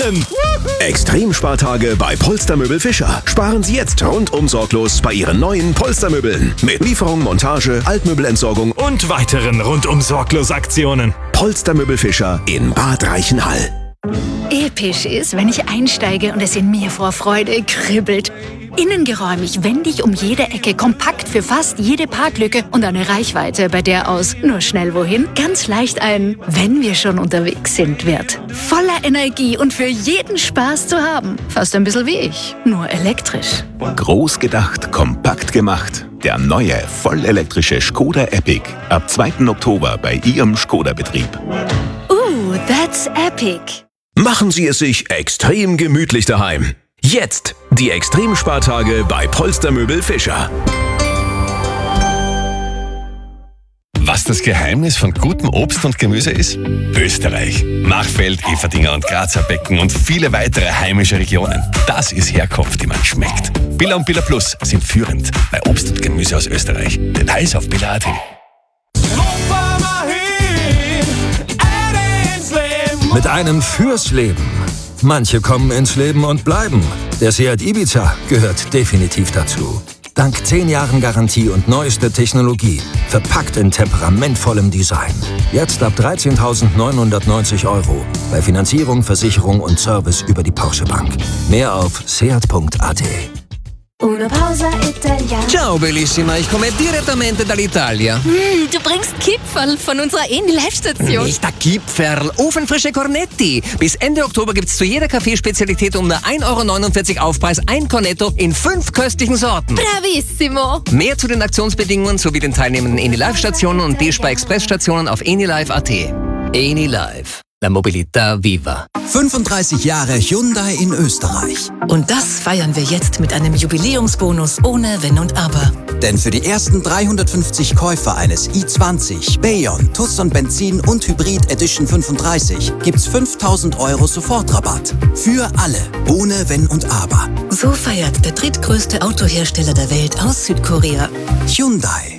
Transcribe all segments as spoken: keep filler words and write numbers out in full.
gewinnen. Extremspartage bei Polstermöbel Fischer. Sparen Sie jetzt rundum sorglos bei Ihren neuen Polstermöbeln. Mit Lieferung, Montage, Altmöbelentsorgung Und weiteren rundum sorglos Aktionen. Polstermöbel Fischer in Bad Reichenhall. Episch ist, wenn ich einsteige und es in mir vor Freude kribbelt. Innengeräumig, wendig um jede Ecke, kompakt für fast jede Parklücke und eine Reichweite, bei der aus nur schnell wohin ganz leicht ein "Wenn wir schon unterwegs sind" wird. Voller Energie und für jeden Spaß zu haben. Fast ein bisschen wie ich, nur elektrisch. Groß gedacht, kompakt gemacht. Der neue, vollelektrische Skoda Epic. Ab zweiten Oktober bei Ihrem Skoda-Betrieb. Uh, that's epic. Machen Sie es sich extrem gemütlich daheim. Jetzt die Extremspartage bei Polstermöbel Fischer. Was das Geheimnis von gutem Obst und Gemüse ist? Österreich. Machfeld, Everdinger und Grazer Becken und viele weitere heimische Regionen. Das ist Herkunft, die man schmeckt. Billa und Billa Plus sind führend bei Obst und Gemüse aus Österreich. Details auf billa punkt at. Mit einem fürs Leben. Manche kommen ins Leben und bleiben. Der Seat Ibiza gehört definitiv dazu. Dank zehn Jahren Garantie und neuester Technologie. Verpackt in temperamentvollem Design. Jetzt ab dreizehntausendneunhundertneunzig Euro. Bei Finanzierung, Versicherung und Service über die Porsche Bank. Mehr auf seat punkt at. Una pausa italiana. Ciao bellissima, ich komme direttamente dall'Italia. Mm, du bringst Kipferl von unserer Eni-Live-Station. Nicht der Kipferl, ofenfrische Cornetti. Bis Ende Oktober gibt's zu jeder Kaffeespezialität um nur ein Euro neunundvierzig Aufpreis ein Cornetto in fünf köstlichen Sorten. Bravissimo. Mehr zu den Aktionsbedingungen sowie den teilnehmenden Eni-Live-Stationen und D-Spar-Express-Stationen auf enilive punkt at. Eni-Live. La Mobilità viva. fünfunddreißig Jahre Hyundai in Österreich. Und das feiern wir jetzt mit einem Jubiläumsbonus ohne Wenn und Aber. Denn für die ersten dreihundertfünfzig Käufer eines i zwanzig, Bayon, Tucson Benzin und Hybrid Edition fünfunddreißig gibt's fünftausend Euro Sofortrabatt. Für alle, ohne Wenn und Aber. So feiert der drittgrößte Autohersteller der Welt aus Südkorea. Hyundai.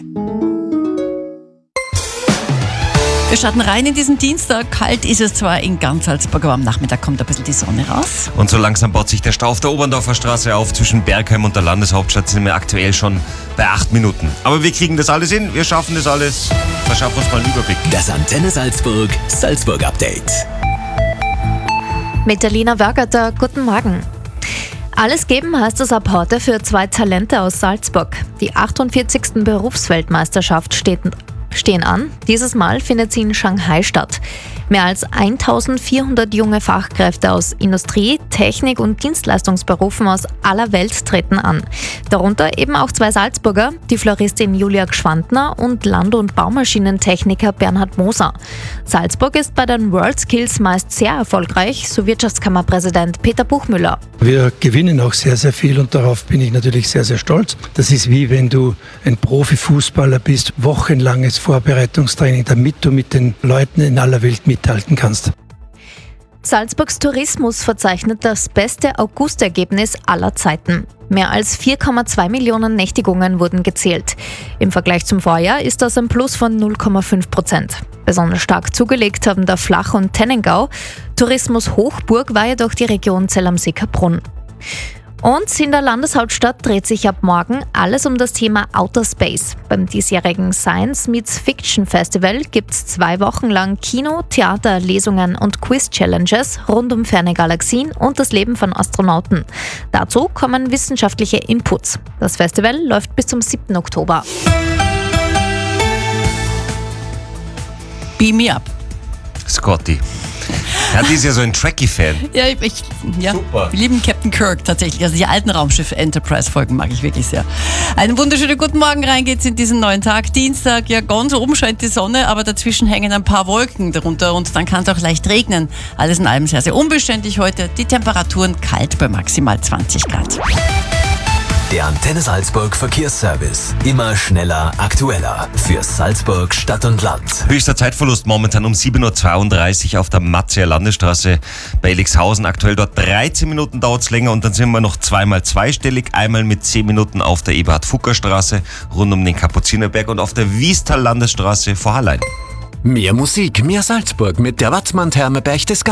Wir starten rein in diesen Dienstag. Kalt ist es zwar in ganz Salzburg, aber am Nachmittag kommt ein bisschen die Sonne raus. Und so langsam baut sich der Stau auf der Oberndorfer Straße auf. Zwischen Bergheim und der Landeshauptstadt sind wir aktuell schon bei acht Minuten. Aber wir kriegen das alles hin, wir schaffen das alles. Verschaffen uns mal einen Überblick. Das Antenne Salzburg, Salzburg Update. Mit der Lina Wörgerter, guten Morgen. Alles geben heißt es ab heute für zwei Talente aus Salzburg. Die achtundvierzigste Berufsweltmeisterschaft steht stehen an. Dieses Mal findet sie in Shanghai statt. Mehr als eintausendvierhundert junge Fachkräfte aus Industrie, Technik und Dienstleistungsberufen aus aller Welt treten an. Darunter eben auch zwei Salzburger, die Floristin Julia Gschwandner und Land- und Baumaschinentechniker Bernhard Moser. Salzburg ist bei den WorldSkills meist sehr erfolgreich, so Wirtschaftskammerpräsident Peter Buchmüller. Wir gewinnen auch sehr, sehr viel und darauf bin ich natürlich sehr, sehr stolz. Das ist wie wenn du ein Profifußballer bist, wochenlanges Vorbereitungstraining, damit du mit den Leuten in aller Welt mithalten kannst. Salzburgs Tourismus verzeichnet das beste Augustergebnis aller Zeiten. Mehr als vier Komma zwei Millionen Nächtigungen wurden gezählt. Im Vergleich zum Vorjahr ist das ein Plus von null Komma fünf Prozent. Besonders stark zugelegt haben der Flach- und Tennengau. Tourismus Hochburg war jedoch die Region Zell am See-Kaprun. Und in der Landeshauptstadt dreht sich ab morgen alles um das Thema Outer Space. Beim diesjährigen Science Meets Fiction Festival gibt es zwei Wochen lang Kino, Theater, Lesungen und Quiz-Challenges rund um ferne Galaxien und das Leben von Astronauten. Dazu kommen wissenschaftliche Inputs. Das Festival läuft bis zum siebten Oktober. Beam me up. Scotty. Ja, die ist ja so ein Trekkie-Fan. Ja, ich, ich ja, Super. Wir lieben Captain Kirk tatsächlich. Also die alten Raumschiff-Enterprise-Folgen mag ich wirklich sehr. Einen wunderschönen guten Morgen, rein geht's in diesen neuen Tag. Dienstag, ja, ganz oben scheint die Sonne, aber dazwischen hängen ein paar Wolken darunter und dann kann es auch leicht regnen. Alles in allem sehr, sehr unbeständig heute. Die Temperaturen kalt bei maximal zwanzig Grad. Der Antenne Salzburg Verkehrsservice. Immer schneller, aktueller. Für Salzburg, Stadt und Land. Höchster Zeitverlust momentan um sieben Uhr zweiunddreißig auf der Matzeer Landesstraße bei Elixhausen. Aktuell dort dreizehn Minuten dauert es länger und dann sind wir noch zweimal zweistellig. Einmal mit zehn Minuten auf der Eberhard-Fucker-Straße rund um den Kapuzinerberg und auf der Wiestal Landesstraße vor Hallein. Mehr Musik, mehr Salzburg mit der Watzmann-Therme Berchtesgaden.